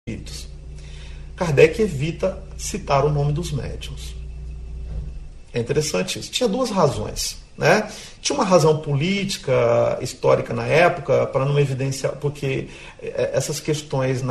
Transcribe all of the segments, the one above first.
espíritos. Kardec evita citar o nome dos médiuns. É interessante isso. Tinha duas razões, né? Tinha uma razão política, histórica na época, para não evidenciar, porque essas questões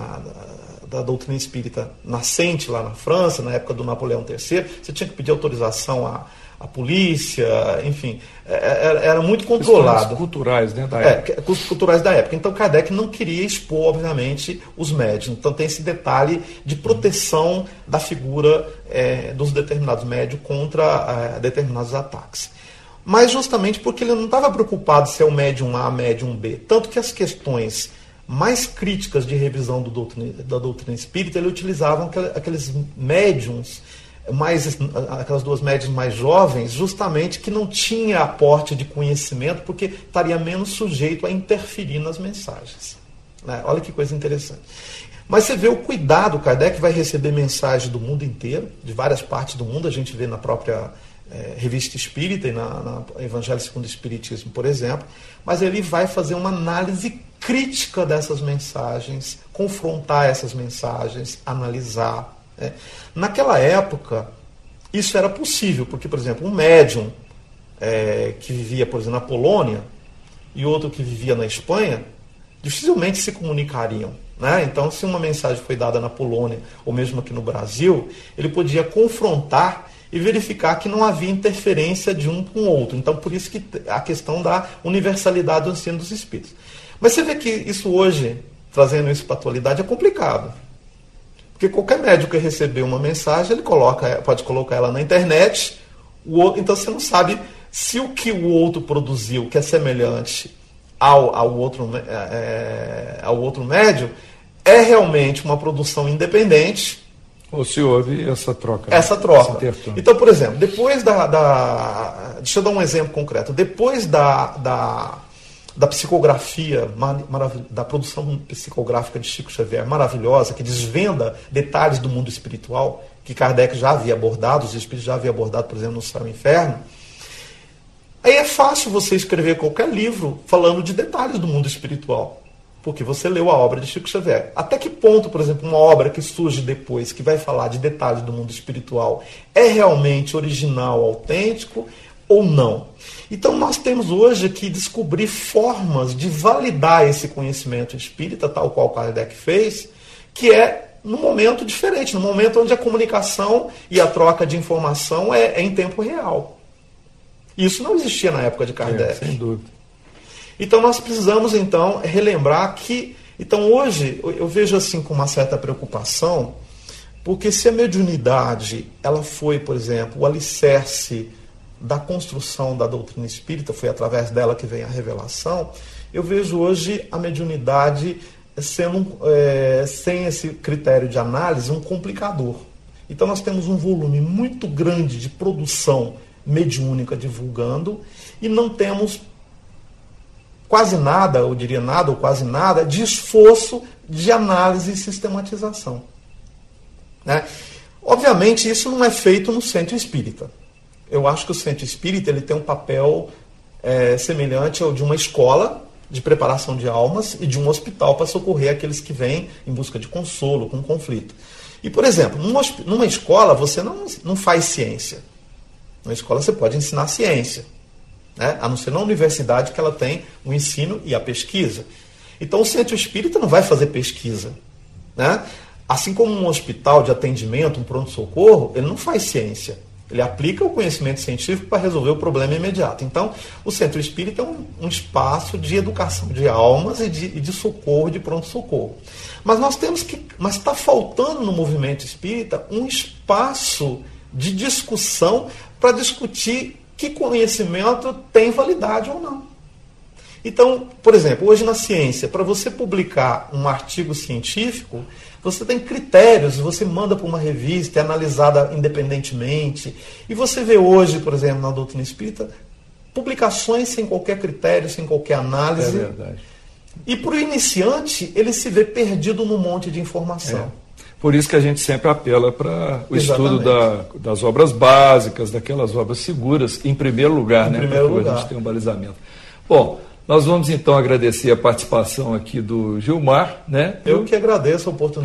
da doutrina espírita nascente lá na França, na época do Napoleão III, você tinha que pedir autorização à polícia, enfim, era muito controlado. Questões culturais, né, da época. Culturais da época. Então Kardec não queria expor, obviamente, os médiuns. Então tem esse detalhe de proteção da figura dos determinados médiuns contra determinados ataques. Mas justamente porque ele não estava preocupado se é o médium A, médium B. Tanto que as questões mais críticas de revisão da doutrina espírita, ele utilizavam aqueles médiums, aquelas duas médiuns mais jovens, justamente que não tinha aporte de conhecimento, porque estaria menos sujeito a interferir nas mensagens. Né? Olha que coisa interessante. Mas você vê o cuidado, Kardec vai receber mensagens do mundo inteiro, de várias partes do mundo, a gente vê na própria Revista Espírita e na Evangelho segundo o Espiritismo, por exemplo, mas ele vai fazer uma análise crítica dessas mensagens, confrontar essas mensagens, analisar. Né? Naquela época, isso era possível, porque, por exemplo, um médium que vivia, por exemplo, na Polônia e outro que vivia na Espanha, dificilmente se comunicariam. Né? Então, se uma mensagem foi dada na Polônia, ou mesmo aqui no Brasil, ele podia confrontar e verificar que não havia interferência de um com o outro. Então, por isso que a questão da universalidade do ensino dos espíritos. Mas você vê que isso hoje, trazendo isso para a atualidade, é complicado. Porque qualquer médium que receber uma mensagem, ele pode colocar ela na internet, então você não sabe se o que o outro produziu, que é semelhante ao outro médium, é realmente uma produção independente, ou se houve essa troca. Essa troca. Então, por exemplo, depois deixa eu dar um exemplo concreto. Depois da psicografia, da produção psicográfica de Chico Xavier, maravilhosa, que desvenda detalhes do mundo espiritual, que Kardec já havia abordado, os espíritos já haviam abordado, por exemplo, no Céu e Inferno, aí é fácil você escrever qualquer livro falando de detalhes do mundo espiritual. Porque você leu a obra de Chico Xavier. Até que ponto, por exemplo, uma obra que surge depois, que vai falar de detalhes do mundo espiritual, é realmente original, autêntico ou não? Então nós temos hoje que descobrir formas de validar esse conhecimento espírita, tal qual Kardec fez, que é num momento diferente, num momento onde a comunicação e a troca de informação é em tempo real. Isso não existia na época de Kardec. Sem dúvida. Então nós precisamos, então, relembrar que... Então hoje eu vejo assim com uma certa preocupação, porque se a mediunidade ela foi, por exemplo, o alicerce da construção da doutrina espírita, foi através dela que vem a revelação, eu vejo hoje a mediunidade sendo, sem esse critério de análise, um complicador. Então nós temos um volume muito grande de produção mediúnica divulgando e não temos quase nada, eu diria nada ou quase nada, de esforço de análise e sistematização. Né? Obviamente, isso não é feito no centro espírita. Eu acho que o centro espírita ele tem um papel semelhante ao de uma escola de preparação de almas e de um hospital para socorrer aqueles que vêm em busca de consolo, com conflito. E, por exemplo, numa escola você não faz ciência. Na escola você pode ensinar ciência. Né? A não ser na universidade que ela tem o ensino e a pesquisa. Então o centro espírita não vai fazer pesquisa. Né? Assim como um hospital de atendimento, um pronto-socorro, ele não faz ciência. Ele aplica o conhecimento científico para resolver o problema imediato. Então o centro espírita é um espaço de educação de almas e de socorro, de pronto-socorro. Mas mas está faltando no movimento espírita um espaço de discussão para discutir que conhecimento tem validade ou não. Então, por exemplo, hoje na ciência, para você publicar um artigo científico, você tem critérios, você manda para uma revista, é analisada independentemente, e você vê hoje, por exemplo, na doutrina espírita, publicações sem qualquer critério, sem qualquer análise. É verdade. E para o iniciante, ele se vê perdido num monte de informação. Por isso que a gente sempre apela para o estudo das obras básicas, daquelas obras seguras, em primeiro lugar, né? Porque a gente tem um balizamento. Bom, nós vamos então agradecer a participação aqui do Gilmar, né? Eu que agradeço a oportunidade.